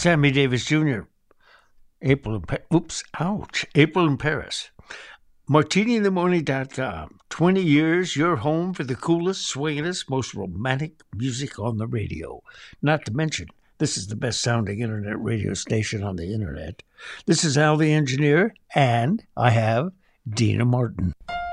Sammy Davis Jr. April in Paris. MartiniInTheMorning.com. 20 years, your home for the coolest, swingingest, most romantic music on the radio. Not to mention, this is the best sounding internet radio station on the internet. This is Al the Engineer, and I have Dina Martin.